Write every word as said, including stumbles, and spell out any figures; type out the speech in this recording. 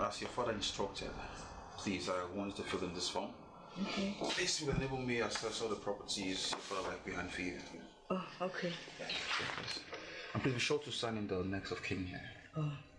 as your father instructed, please, I want you to fill in this form. Okay. This will enable me to assess all the properties your father left behind for you. Oh, okay. Yeah, and please be sure to sign in the next of kin here. Oh.